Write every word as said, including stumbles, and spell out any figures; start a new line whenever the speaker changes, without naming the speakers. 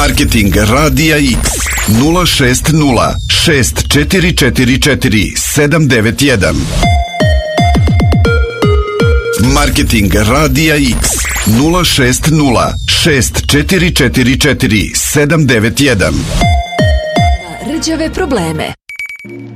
Marketing Radija X nula šest nula šest četiri četiri četiri sedam devet jedan. Marketing Radija X nula šest nula šest četiri četiri četiri sedam devet jedan.
Rđave probleme.